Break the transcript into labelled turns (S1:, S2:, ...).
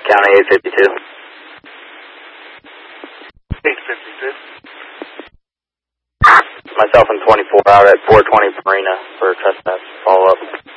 S1: County 852.
S2: 852.
S1: Myself and 24 out at 420 Marina for trespass follow-up.